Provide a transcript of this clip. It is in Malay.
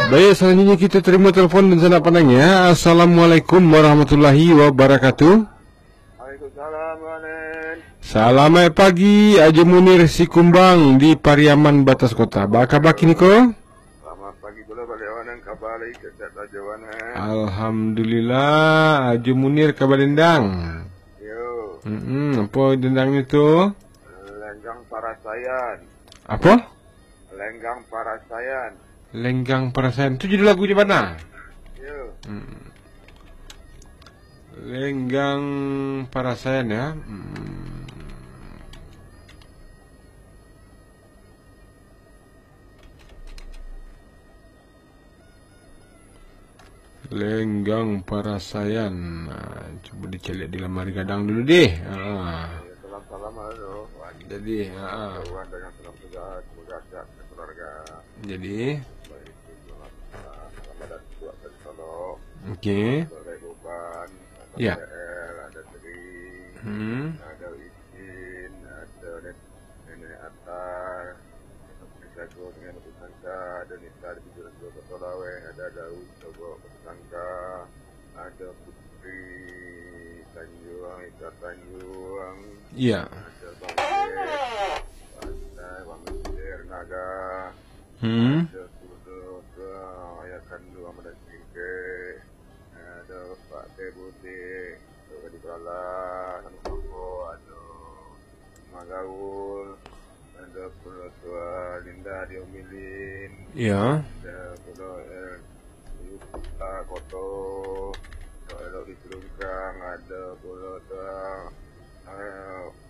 Baik, selanjutnya kita terima telefon dan sanak pandangnya. Assalamualaikum warahmatullahi wabarakatuh. Waalaikumsalam, Wanen. Selamat pagi, Haji Munir Sikumbang di Pariaman Batas Kota. Bakal kini ko? Selamat pagi pula balik Wanen, kabar baik kesehatan saja Wanen. Alhamdulillah, Haji Munir kabar dendang. Yo. Apa dendangnya tu? Lenggang Parasayan. Apa? Lenggang Parasayan. Lenggang Perasaan. Itu judul lagu di mana? Yo. Lenggang Perasaan ya. Lenggang Perasaan. Nah, coba dicari di lemari gadang dulu deh. Salam-salam halo. Jadi, Tuhan dengan senang juga semoga sehat keluarga. jadi, Baik Ramadan buat Solo. okey. Ada Beban, ada Ya. PL, ada Seri, ada Izin, ada Nenek Atar, ada Jago dengan tersangka, ada Nisa di Pijuran Jawa Solawai, ada Daud Jago tersangka, ada Putri Tanjuang, Ika Tanjuang, Ya. ada Bang Mesir Naga, ada Kudo Ayah Kandu Ahmad Singke, ada Pak Tebuti, ada di Bala, ada Mako, ada Magaul, ada Pulau Tua Linda Diomilin, Ya. ada Pulau Koto, Pulau di Selungkang, ada Pulau Tua